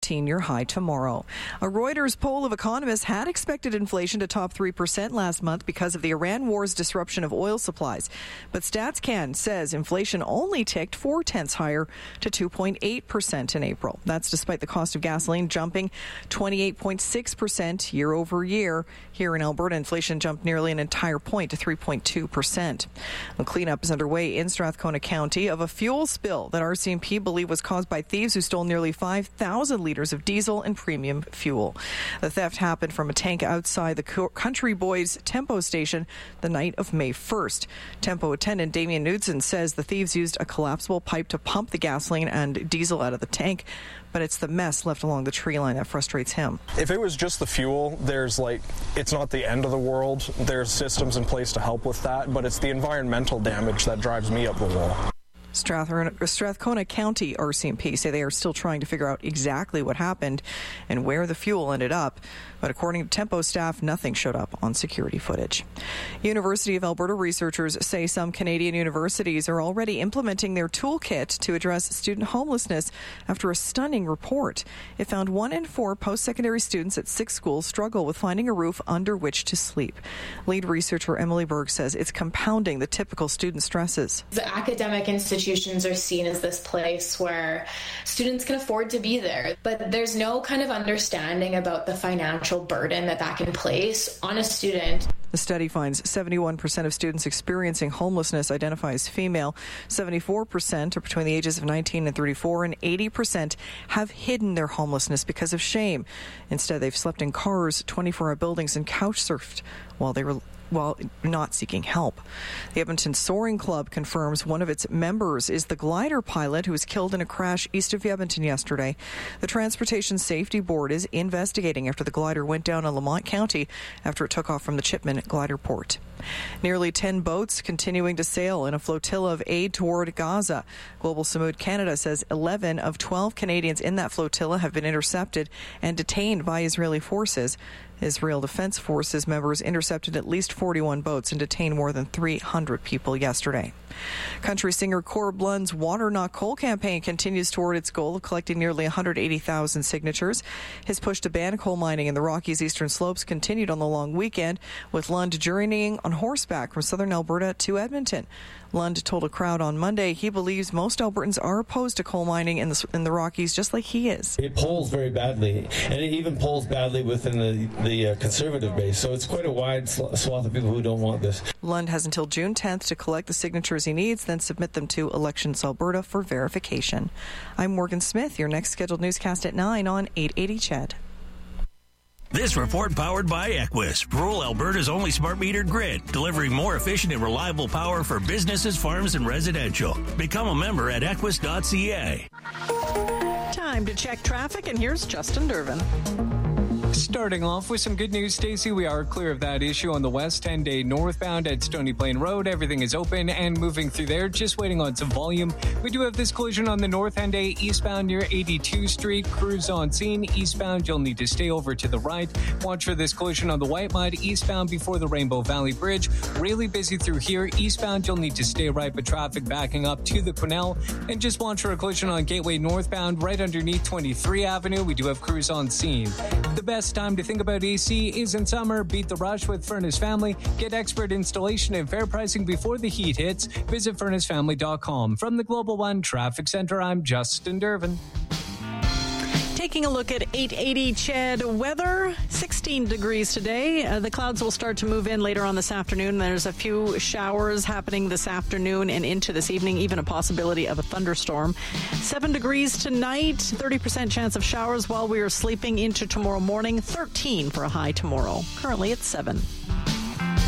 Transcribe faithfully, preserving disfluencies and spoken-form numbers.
seventeen-year high tomorrow. A Reuters poll of economists had expected inflation to top three percent last month because of the Iran war's disruption of oil supplies. But StatsCan says inflation only ticked four-tenths higher to two point eight percent in April. That's despite the cost of gasoline jumping twenty-eight point six percent year over year. Here in Alberta, inflation jumped nearly an entire point to three point two percent. A cleanup is underway in Strathcona County of a fuel spill that R C M P believe was caused by thieves who stole nearly five thousand litres of diesel and premium fuel. The theft happened from a tank outside the Country Boys Tempo station the night of May first. Tempo attendant Damien Knudsen says the thieves used a collapsible pipe to pump the gasoline and diesel out of the tank, but it's the mess left along the tree line that frustrates him. If it was just the fuel, there's like, it's not the end of the world. There's systems in place to help with that, but it's the environmental damage that drives me up the wall. Strathcona County R C M P say they are still trying to figure out exactly what happened and where the fuel ended up. But according to Tempo staff, nothing showed up on security footage. University of Alberta researchers say some Canadian universities are already implementing their toolkit to address student homelessness after a stunning report. It found one in four post-secondary students at six schools struggle with finding a roof under which to sleep. Lead researcher Emily Berg says it's compounding the typical student stresses. The academic institutions are seen as this place where students can afford to be there, but there's no kind of understanding about the financial burden that that can place on a student. The study finds seventy-one percent of students experiencing homelessness identify as female, seventy-four percent are between the ages of nineteen and thirty-four, and eighty percent have hidden their homelessness because of shame. Instead, they've slept in cars, twenty-four hour buildings, and couch surfed while they were while not seeking help. The Edmonton Soaring Club confirms one of its members is the glider pilot who was killed in a crash east of Edmonton yesterday. The Transportation Safety Board is investigating after the glider went down in Lamont County after it took off from the Chipman glider port. Nearly ten boats continuing to sail in a flotilla of aid toward Gaza. Global Samud Canada says eleven of twelve Canadians in that flotilla have been intercepted and detained by Israeli forces. Israel Defense Forces members intercepted at least forty-one boats and detained more than three hundred people yesterday. Country singer Corb Lund's Water Not Coal campaign continues toward its goal of collecting nearly one hundred eighty thousand signatures. His push to ban coal mining in the Rockies Eastern Slopes continued on the long weekend, with Lund journeying on horseback from southern Alberta to Edmonton. Lund told a crowd on Monday he believes most Albertans are opposed to coal mining in the, in the Rockies, just like he is. It polls very badly, and it even polls badly within the, the uh, conservative base, so it's quite a wide swath of people who don't want this. Lund has until June tenth to collect the signatures he needs, then submit them to Elections Alberta for verification. I'm Morgan Smith, your next scheduled newscast at nine on eight eighty C H E D. This report powered by Equus, rural Alberta's only smart metered grid, delivering more efficient and reliable power for businesses, farms, and residential. Become a member at equus dot c a. Time to check traffic, and here's Justin Dervin. Starting off with some good news, Stacey. We are clear of that issue on the west end A northbound at Stony Plain Road. Everything is open and moving through there, just waiting on some volume. We do have this collision on the north end A eastbound near eighty-two Street. Crews on scene. Eastbound, you'll need to stay over to the right. Watch for this collision on the White Mud eastbound before the Rainbow Valley Bridge. Really busy through here. Eastbound, you'll need to stay right, but traffic backing up to the Quesnel. And just watch for a collision on Gateway northbound right underneath twenty-three Avenue. We do have crews on scene. The best time to think about A C is in summer. Beat the rush with Furnace Family. Get expert installation and fair pricing before the heat hits. Visit furnace family dot com. From the Global One Traffic Center, I'm Justin Dervin. Taking a look at eight eighty C H E D weather, sixteen degrees today. Uh, the clouds will start to move in later on this afternoon. There's a few showers happening this afternoon and into this evening, even a possibility of a thunderstorm. seven degrees tonight, thirty percent chance of showers while we are sleeping into tomorrow morning, thirteen for a high tomorrow. Currently it's seven.